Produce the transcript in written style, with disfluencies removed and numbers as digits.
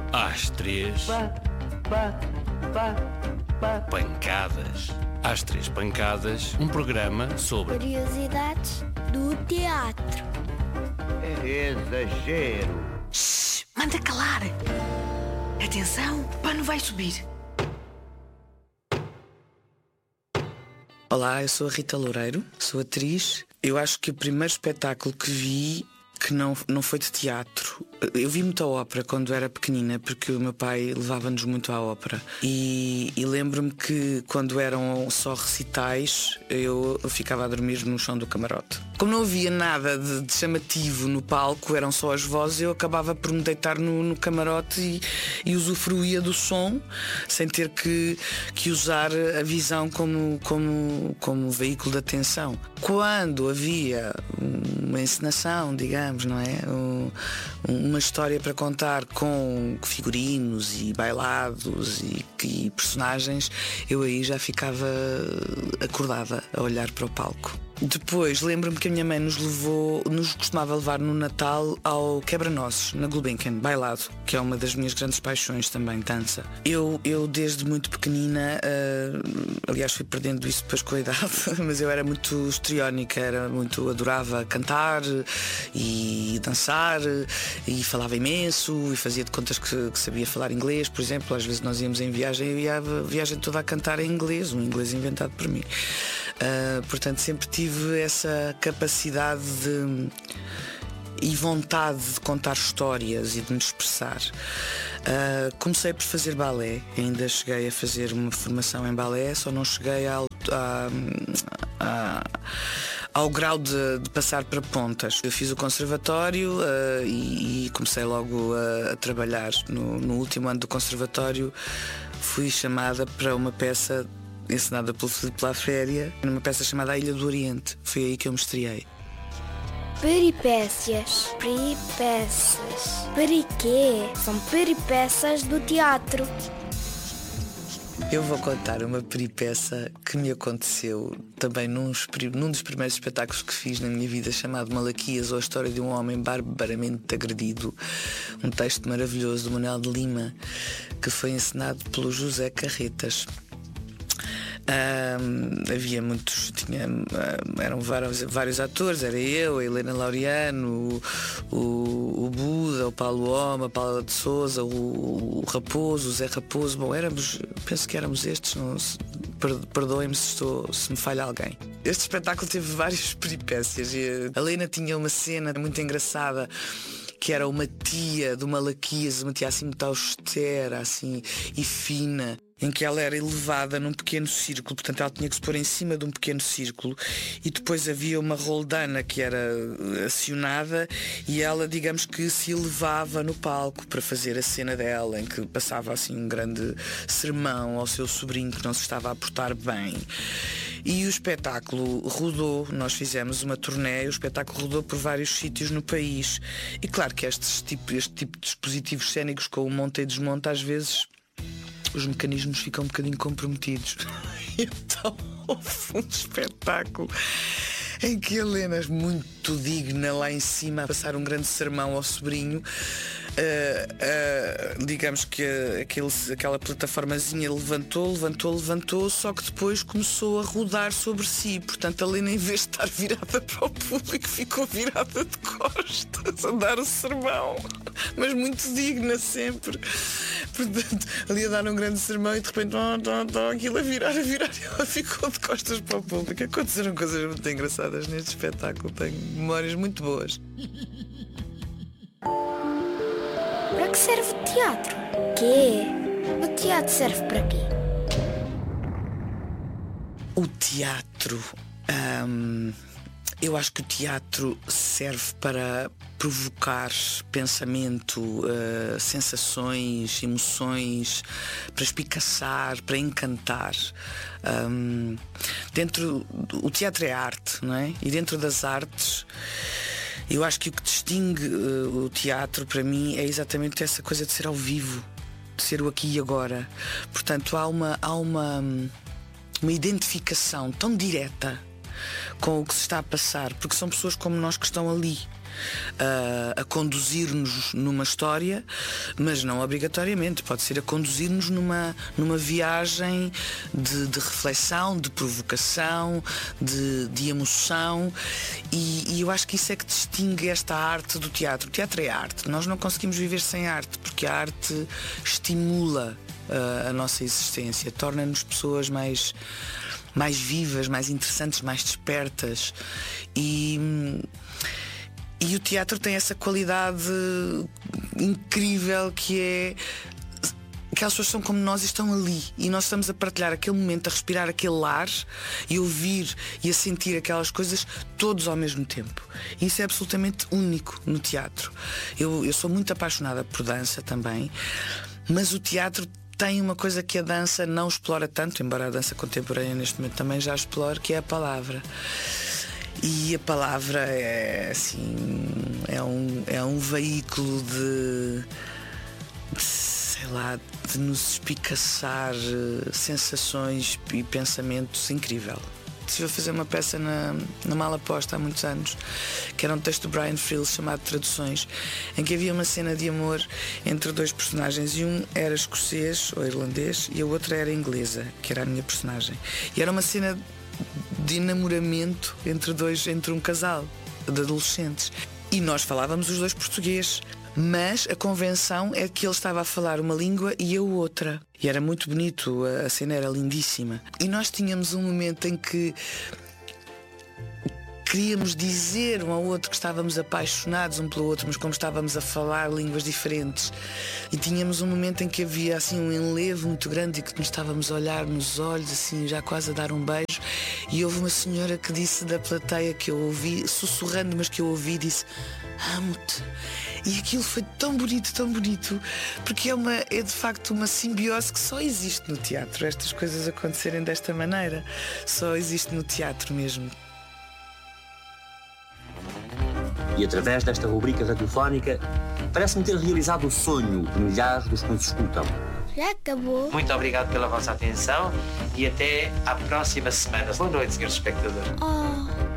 Às 3, pancadas. Às 3 pancadas, um programa sobre curiosidades do teatro. É exagero. Shhh, manda calar. Atenção, o pano vai subir. Olá, eu sou a Rita Loureiro, sou atriz. Eu acho que o primeiro espetáculo que vi que não foi de teatro. Eu vi muita ópera quando era pequenina, porque o meu pai levava-nos muito à ópera. E lembro-me que quando eram só recitais, eu ficava a dormir no chão do camarote. Como não havia nada de chamativo no palco, eram só as vozes, eu acabava por me deitar no camarote e usufruía do som, sem ter que usar a visão como veículo de atenção. Quando havia uma encenação, digamos, não é? Uma história para contar com figurinos e bailados e personagens, eu aí já ficava acordada a olhar para o palco. Depois lembro-me que a minha mãe nos costumava levar no Natal ao Quebra-Nozes, na Gulbenkian, bailado, que é uma das minhas grandes paixões também, dança. Eu desde muito pequenina, aliás fui perdendo isso depois com a idade, mas eu era muito histriónica, adorava cantar e dançar e falava imenso e fazia de contas que sabia falar inglês, por exemplo. Às vezes nós íamos em viagem e eu ia a viagem toda a cantar em inglês, um inglês inventado por mim. Portanto sempre tive essa capacidade e vontade de contar histórias e de me expressar. Comecei por fazer balé, ainda cheguei a fazer uma formação em balé, só não cheguei ao grau de passar para pontas. Eu fiz o conservatório e comecei logo a trabalhar. No último ano do conservatório fui chamada para uma peça encenada pelo Filipe Laféria, numa peça chamada A Ilha do Oriente. Foi aí que eu me estreiei. Peripécias. Periquê? São peripécias do teatro. Eu vou contar uma peripécia que me aconteceu também num dos primeiros espetáculos que fiz na minha vida, chamado Malaquias, ou a história de um homem barbaramente agredido. Um texto maravilhoso do Manuel de Lima, que foi encenado pelo José Carretas. Havia muitos, eram vários atores, era eu, a Helena Laureano, o Buda, o Paulo Oma, a Paula de Souza, o Raposo, o Zé Raposo. Bom, penso que éramos estes, perdoem-me se me falha alguém. Este espetáculo teve várias peripécias e a Helena tinha uma cena muito engraçada, que era uma tia do Malaquias, uma tia assim muito austera assim, e fina, em que ela era elevada num pequeno círculo, portanto ela tinha que se pôr em cima de um pequeno círculo e depois havia uma roldana que era acionada e ela, digamos que se elevava no palco para fazer a cena dela, em que passava assim um grande sermão ao seu sobrinho que não se estava a portar bem. E o espetáculo rodou, nós fizemos uma turnê, o espetáculo rodou por vários sítios no país. E claro que este tipo de dispositivos cênicos com o monta e desmonta, às vezes os mecanismos ficam um bocadinho comprometidos. Então houve um espetáculo em que a Helena, muito digna lá em cima, a passar um grande sermão ao sobrinho, digamos que aquela plataformazinha levantou, só que depois começou a rodar sobre si. Portanto, a Helena, em vez de estar virada para o público, ficou virada de costas a dar o sermão, mas muito digna sempre. Portanto, ali a dar um grande sermão e de repente aquilo a virar e ela ficou de costas para o público. Aconteceram coisas muito engraçadas neste espetáculo, tenho memórias muito boas. Para que serve o teatro? Quê? O teatro serve para quê? O teatro, eu acho que o teatro serve para provocar pensamento, sensações, emoções, para espicaçar, para encantar. O teatro é arte, não é? E dentro das artes, eu acho que o que distingue o teatro para mim é exatamente essa coisa de ser ao vivo, de ser o aqui e agora. Portanto, há uma identificação tão direta com o que se está a passar, porque são pessoas como nós que estão ali a conduzir-nos numa história, mas não obrigatoriamente, pode ser a conduzir-nos numa viagem de reflexão, de provocação, de emoção, e eu acho que isso é que distingue esta arte do teatro. O teatro é arte, nós não conseguimos viver sem arte, porque a arte estimula a nossa existência, torna-nos pessoas mais vivas, mais interessantes, mais despertas, e o teatro tem essa qualidade incrível que é aquelas pessoas são como nós e estão ali, e nós estamos a partilhar aquele momento, a respirar aquele ar e ouvir e a sentir aquelas coisas todos ao mesmo tempo. E isso é absolutamente único no teatro. Eu sou muito apaixonada por dança também, mas o teatro tem uma coisa que a dança não explora tanto, embora a dança contemporânea neste momento também já explore, que é a palavra. E a palavra é assim, é um veículo sei lá, de nos espicaçar sensações e pensamentos incrível. Estive a fazer uma peça na Malaposta há muitos anos, que era um texto do Brian Frills chamado Traduções, em que havia uma cena de amor entre dois personagens, e um era escocês ou irlandês e a outra era inglesa, que era a minha personagem. E era uma cena de enamoramento entre um casal de adolescentes, e nós falávamos os dois português, mas a convenção é que ele estava a falar uma língua e eu outra, e era muito bonito, a cena era lindíssima, e nós tínhamos um momento em que queríamos dizer um ao outro que estávamos apaixonados um pelo outro, mas como estávamos a falar línguas diferentes, e tínhamos um momento em que havia assim um enlevo muito grande e que nos estávamos a olhar nos olhos, assim, já quase a dar um beijo, e houve uma senhora que disse da plateia, que eu ouvi, sussurrando, mas que eu ouvi, disse: amo-te. E aquilo foi tão bonito, porque é de facto uma simbiose que só existe no teatro. Estas coisas acontecerem desta maneira só existe no teatro mesmo. E através desta rubrica radiofónica, parece-me ter realizado o sonho de milhares dos que nos escutam. Já acabou. Muito obrigado pela vossa atenção e até à próxima semana. Boa noite, senhores espectadores. Oh.